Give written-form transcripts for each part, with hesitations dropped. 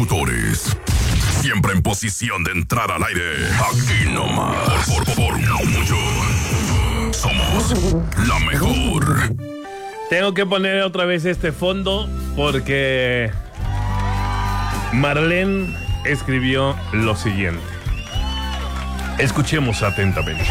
Locutores. Siempre en posición de entrar al aire. Aquí nomás. Por no mucho. Somos la mejor. Tengo que poner otra vez este fondo porque Marlene escribió lo siguiente. Escuchemos atentamente.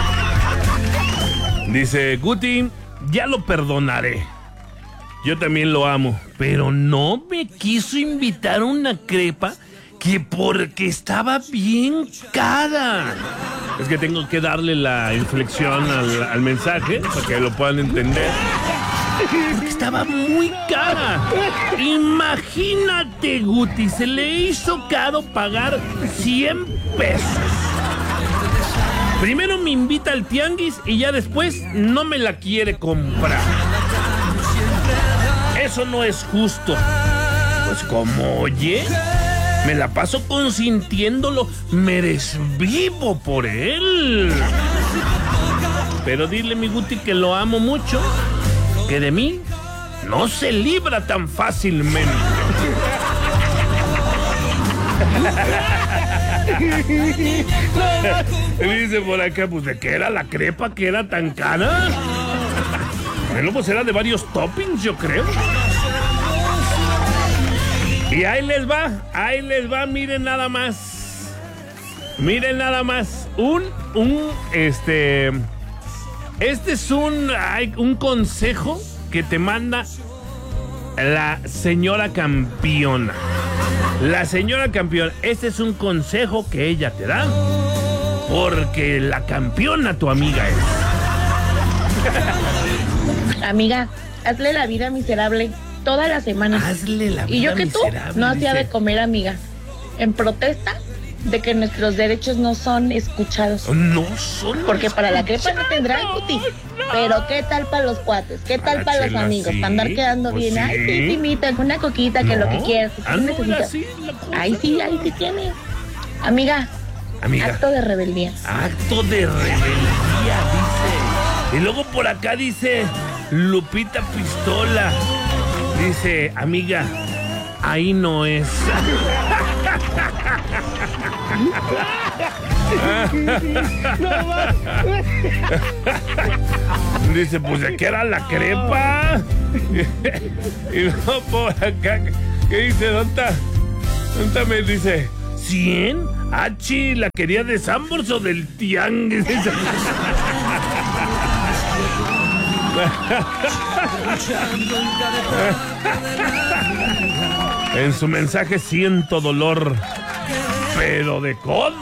Dice, Guti, ya lo perdonaré. Yo también lo amo, pero no me quiso invitar a una crepa que porque estaba bien cara. Es que tengo que darle la inflexión al mensaje para que lo puedan entender. Porque estaba muy cara. Imagínate, Guti, se le hizo caro pagar 100 pesos. Primero me invita al tianguis y ya después no me la quiere comprar. Eso no es justo. Pues como oye, me la paso consintiéndolo, me desvivo por él. Pero dile, mi Guti, que lo amo mucho, que de mí no se libra tan fácilmente. Dice por acá, pues de qué era la crepa, que era tan cara. Bueno, pues era de varios toppings, yo creo. Y ahí les va, miren nada más. Miren nada más. Este es un consejo que te manda la señora campeona. La señora campeona, este es un consejo que ella te da porque la campeona tu amiga es. Amiga, hazle la vida miserable toda la semana. Hazle la vida y yo que miserable, tú no hacía dice. de comer, amiga, en protesta de que nuestros derechos no son escuchados. No son. Porque para la crepa no tendrán, Guti. No. Pero ¿qué tal para los cuates? ¿Qué tal para los Chela, amigos? sí, Para andar quedando pues bien. sí. Ay, sí, te invitan con una coquita, que No. lo que quieras. Que tú No, necesitas. así la cosa. Ahí sí tiene. Amiga, acto de rebeldía. Acto de rebeldía, dice. Y luego por acá dice Lupita Pistola. Dice, amiga, ahí no es. Dice, pues de qué era la crepa. Y luego por acá, ¿qué dice? ¿Dónde me dice? ¿100? Achi, ¿la quería de Sambors o del tianguis? En su mensaje siento dolor, pero de codo.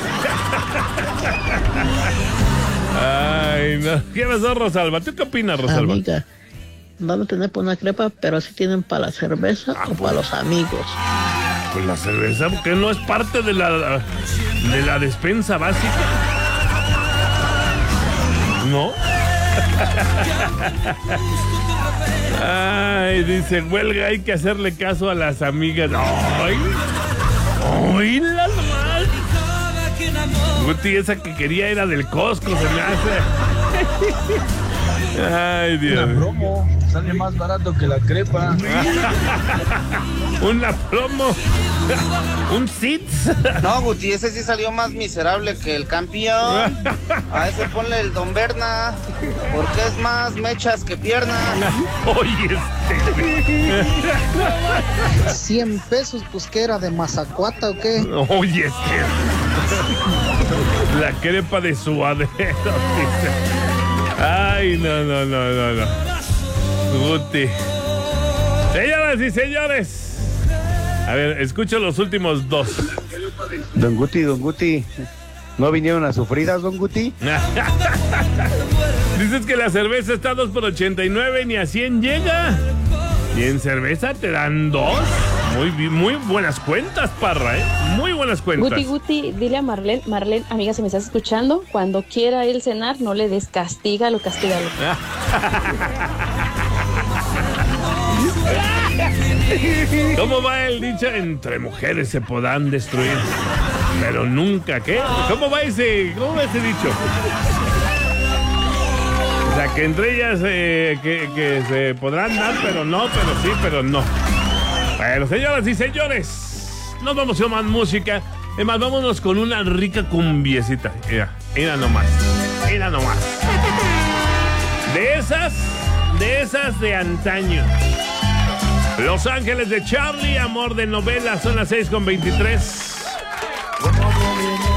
Ay, no. ¿Qué pasó, Rosalba? ¿Tú qué opinas, Rosalba? Amiga, van a tener para una crepa, pero sí tienen para la cerveza o para los amigos. Pues la cerveza, porque no es parte de la despensa básica. ¿No? Ay, dice, huelga, hay que hacerle caso a las amigas. ¡Ay, las mal! Guti, esa que quería era del Costco, se me hace. Ay, Dios. Una promo, sale más barato que la crepa. Una promo. Un Sitz. No, Guti, ese sí salió más miserable que el campeón. A ese ponle el Don Berna, porque es más mechas que piernas. Oye, 100 pesos, pues que era de Mazacuata o qué. Oye, la crepa de suadero, dice. Ay, no. Guti. Señoras y señores. A ver, escucho los últimos dos. Don Guti, ¿no vinieron a sufridas, Don Guti? Dices que la cerveza está a 2 por 89, ni a 100 llega. Y en cerveza te dan 2. Muy buenas cuentas, Parra, ¿eh? Muy buenas cuentas. Guti, dile a Marlene, amiga, si me estás escuchando, cuando quiera él cenar, no le des, castígalo. ¿Cómo va el dicho? Entre mujeres se podrán destruir, pero nunca, ¿qué? ¿Cómo va ese dicho? O sea, que entre ellas que se podrán dar, pero no, pero sí, pero no. Bueno, señoras y señores, nos vamos a más música. Es más, vámonos con una rica cumbiecita. Mira nomás. De esas de antaño. Los Ángeles de Charlie, amor de novela, son las 6:23.